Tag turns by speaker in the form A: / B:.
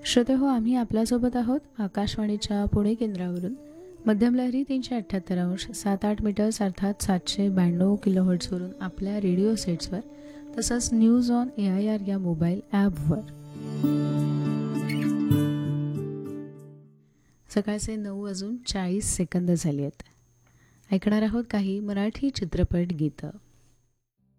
A: श्रोतेहो, आम्ही आपल्यासोबत आहोत आकाशवाणीच्या पुणे केंद्रावरून. मध्यम लहरी 378 7-8 मीटर्स अर्थात 792 किलोहर्ट्झवरून आपल्या रेडिओ सेट्सवर, तसंच न्यूज ऑन AIR या मोबाईल ॲपवर. सकाळचे 9:40 झाले आहेत. ऐकणार आहोत काही मराठी चित्रपट गीतं.